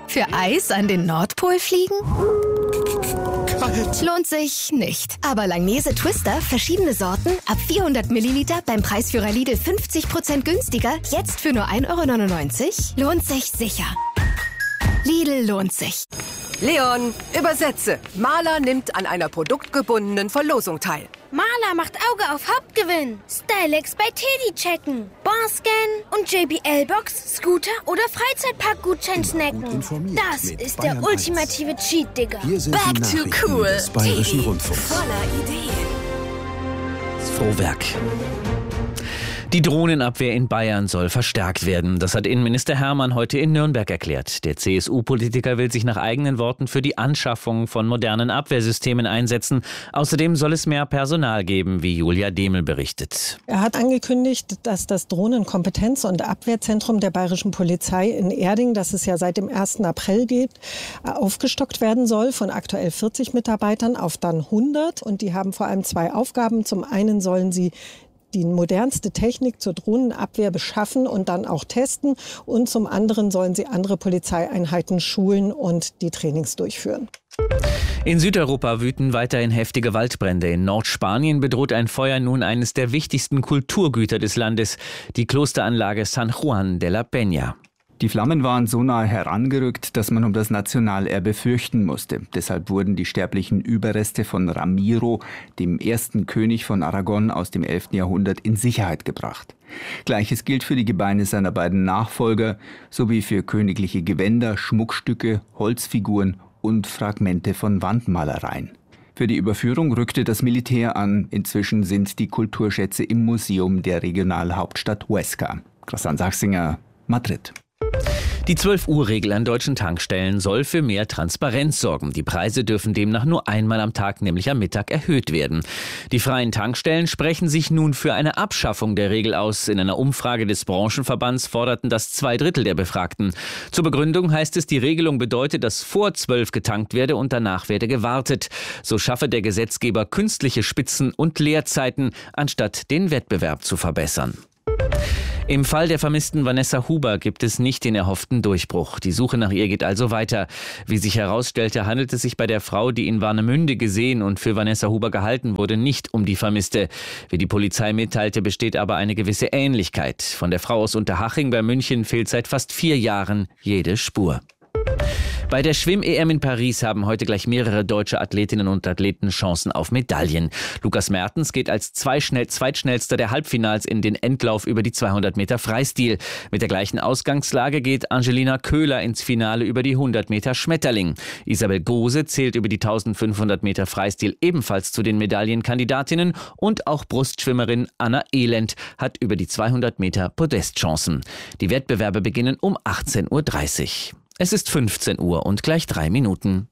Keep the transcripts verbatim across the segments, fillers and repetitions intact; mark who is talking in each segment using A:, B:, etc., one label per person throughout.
A: Für Eis an den Nordpol fliegen?
B: Kalt.
A: Lohnt sich nicht. Aber Langnese Twister, verschiedene Sorten, ab vierhundert Milliliter beim Preisführer Lidl fünfzig Prozent günstiger, jetzt für nur ein Euro neunundneunzig, lohnt sich sicher. Lidl lohnt sich.
C: Leon, übersetze. Maler nimmt an einer produktgebundenen Verlosung teil.
D: Maler macht Auge auf Hauptgewinn. Stylex bei Teddy checken. Barscan und J B L-Box, Scooter oder Freizeitpark-Gutschein snacken. Das ist der ultimative Cheat, Digga.
A: Back to cool.
B: Des Bayerischen Rundfunks.
A: Voller Ideen.
E: Das Frohwerk. Die Drohnenabwehr in Bayern soll verstärkt werden. Das hat Innenminister Hermann heute in Nürnberg erklärt. Der C S U-Politiker will sich nach eigenen Worten für die Anschaffung von modernen Abwehrsystemen einsetzen. Außerdem soll es mehr Personal geben, wie Julia Demel berichtet.
F: Er hat angekündigt, dass das Drohnenkompetenz- und Abwehrzentrum der Bayerischen Polizei in Erding, das es ja seit dem ersten April gibt, aufgestockt werden soll von aktuell vierzig Mitarbeitern auf dann hundert. Und die haben vor allem zwei Aufgaben. Zum einen sollen sie die modernste Technik zur Drohnenabwehr beschaffen und dann auch testen. Und zum anderen sollen sie andere Polizeieinheiten schulen und die Trainings durchführen.
E: In Südeuropa wüten weiterhin heftige Waldbrände. In Nordspanien bedroht ein Feuer nun eines der wichtigsten Kulturgüter des Landes, die Klosteranlage San Juan de la Peña.
G: Die Flammen waren so nahe herangerückt, dass man um das Nationalerbe fürchten musste. Deshalb wurden die sterblichen Überreste von Ramiro, dem ersten König von Aragon aus dem elften Jahrhundert, in Sicherheit gebracht. Gleiches gilt für die Gebeine seiner beiden Nachfolger sowie für königliche Gewänder, Schmuckstücke, Holzfiguren und Fragmente von Wandmalereien. Für die Überführung rückte das Militär an. Inzwischen sind die Kulturschätze im Museum der Regionalhauptstadt Huesca. Christian Sachsinger, Madrid.
E: Die zwölf Uhr Regel an deutschen Tankstellen soll für mehr Transparenz sorgen. Die Preise dürfen demnach nur einmal am Tag, nämlich am Mittag, erhöht werden. Die freien Tankstellen sprechen sich nun für eine Abschaffung der Regel aus. In einer Umfrage des Branchenverbands forderten das zwei Drittel der Befragten. Zur Begründung heißt es, die Regelung bedeutet, dass vor zwölf getankt werde und danach werde gewartet. So schaffe der Gesetzgeber künstliche Spitzen und Leerzeiten, anstatt den Wettbewerb zu verbessern. Im Fall der vermissten Vanessa Huber gibt es nicht den erhofften Durchbruch. Die Suche nach ihr geht also weiter. Wie sich herausstellte, handelt es sich bei der Frau, die in Warnemünde gesehen und für Vanessa Huber gehalten wurde, nicht um die Vermisste. Wie die Polizei mitteilte, besteht aber eine gewisse Ähnlichkeit. Von der Frau aus Unterhaching bei München fehlt seit fast vier Jahren jede Spur. Bei der Schwimm-E M in Paris haben heute gleich mehrere deutsche Athletinnen und Athleten Chancen auf Medaillen. Lukas Mertens geht als Zweischnell- Zweitschnellster der Halbfinals in den Endlauf über die zweihundert Meter Freistil. Mit der gleichen Ausgangslage geht Angelina Köhler ins Finale über die hundert Meter Schmetterling. Isabel Gose zählt über die eintausendfünfhundert Meter Freistil ebenfalls zu den Medaillenkandidatinnen und auch Brustschwimmerin Anna Elend hat über die zweihundert Meter Podestchancen. Die Wettbewerbe beginnen um achtzehn Uhr dreißig. Es ist fünfzehn Uhr und gleich drei Minuten.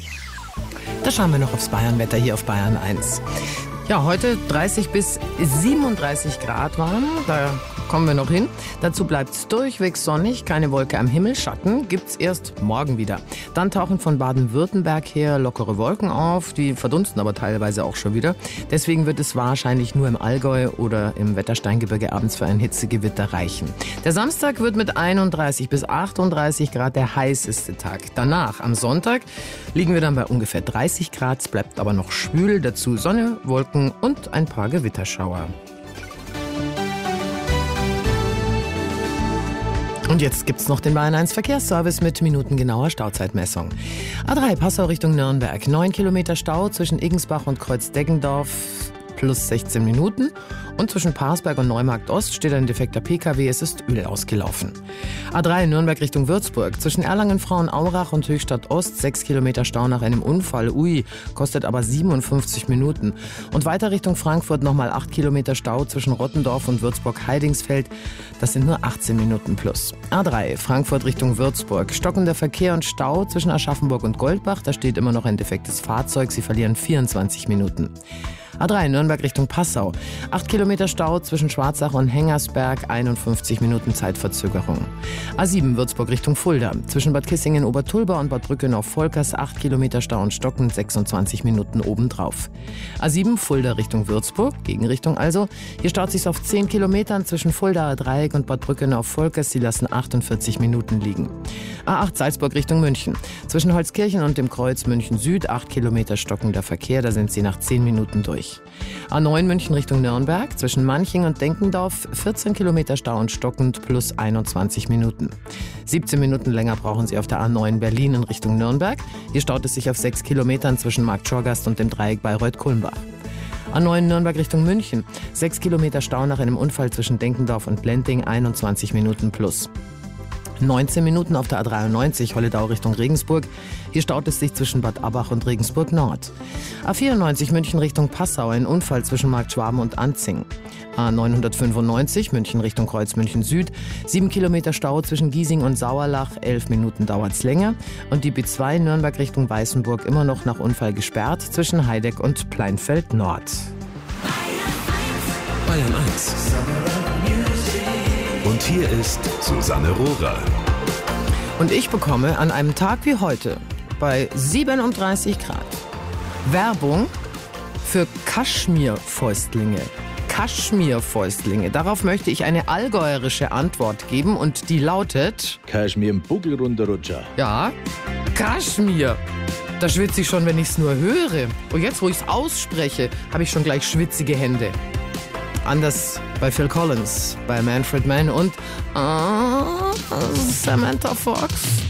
H: Da schauen wir noch aufs Bayernwetter hier auf Bayern eins. Ja, heute dreißig bis siebenunddreißig Grad warm, da kommen wir noch hin. Dazu bleibt es durchwegs sonnig, keine Wolke am Himmel. Schatten gibt's erst morgen wieder. Dann tauchen von Baden-Württemberg her lockere Wolken auf, die verdunsten aber teilweise auch schon wieder. Deswegen wird es wahrscheinlich nur im Allgäu oder im Wettersteingebirge abends für ein Hitzegewitter reichen. Der Samstag wird mit einunddreißig bis achtunddreißig Grad der heißeste Tag. Danach, am Sonntag, liegen wir dann bei ungefähr dreißig Grad. Es bleibt aber noch schwül, dazu Sonne, Wolken und ein paar Gewitterschauer. Und jetzt gibt's noch den Bayern eins Verkehrsservice mit minutengenauer Stauzeitmessung. A drei Passau Richtung Nürnberg. neun Kilometer Stau zwischen Igensbach und Kreuzdeggendorf. Plus sechzehn Minuten. Und zwischen Parsberg und Neumarkt Ost steht ein defekter P K W, es ist Öl ausgelaufen. A drei Nürnberg Richtung Würzburg. Zwischen Erlangen-Frauenaurach und Höchstadt Ost sechs Kilometer Stau nach einem Unfall. Ui, kostet aber siebenundfünfzig Minuten. Und weiter Richtung Frankfurt nochmal acht Kilometer Stau zwischen Rottendorf und Würzburg-Heidingsfeld. Das sind nur achtzehn Minuten plus. A drei Frankfurt Richtung Würzburg. Stockender Verkehr und Stau zwischen Aschaffenburg und Goldbach. Da steht immer noch ein defektes Fahrzeug. Sie verlieren vierundzwanzig Minuten. A drei Nürnberg Richtung Passau. acht Kilometer Stau zwischen Schwarzach und Hengersberg, einundfünfzig Minuten Zeitverzögerung. A sieben Würzburg Richtung Fulda. Zwischen Bad Kissingen-Obertulba und Bad Brückenau-Volkers acht Kilometer Stau und Stocken, sechsundzwanzig Minuten obendrauf. A sieben Fulda Richtung Würzburg, Gegenrichtung also. Hier staut sich's auf zehn Kilometern zwischen Fuldaer Dreieck und Bad Brückenau-Volkers. Sie lassen achtundvierzig Minuten liegen. A acht Salzburg Richtung München. Zwischen Holzkirchen und dem Kreuz München Süd acht Kilometer stockender Verkehr, da sind Sie nach zehn Minuten durch. A neun München Richtung Nürnberg. Zwischen Manching und Denkendorf vierzehn Kilometer Stau und stockend plus einundzwanzig Minuten. siebzehn Minuten länger brauchen Sie auf der A neun Berlin in Richtung Nürnberg. Hier staut es sich auf sechs Kilometern zwischen Marktschorgast und dem Dreieck Bayreuth-Kulmbach. A neun Nürnberg Richtung München. sechs Kilometer Stau nach einem Unfall zwischen Denkendorf und Lenting, einundzwanzig Minuten plus. neunzehn Minuten auf der A dreiundneunzig Holledau Richtung Regensburg. Hier staut es sich zwischen Bad Abbach und Regensburg Nord. A vierundneunzig München Richtung Passau, ein Unfall zwischen Markt Schwaben und Anzing. A neunhundertfünfundneunzig München Richtung Kreuz München Süd. sieben Kilometer Stau zwischen Giesing und Sauerlach, elf Minuten dauert's länger. Und die B zwei Nürnberg Richtung Weißenburg immer noch nach Unfall gesperrt zwischen Heideck und Pleinfeld Nord.
B: Bayern eins. Und hier ist Susanne Rohrer.
H: Und ich bekomme an einem Tag wie heute bei siebenunddreißig Grad Werbung für Kaschmirfäustlinge. Kaschmirfäustlinge. Darauf möchte ich eine allgäuerische Antwort geben und die lautet...
I: Kaschmir im Buckel runterrutscher.
H: Ja, Kaschmir. Da schwitze ich schon, wenn ich es nur höre. Und jetzt, wo ich es ausspreche, habe ich schon gleich schwitzige Hände. Anders bei Phil Collins, bei Manfred Mann und uh, Samantha Fox.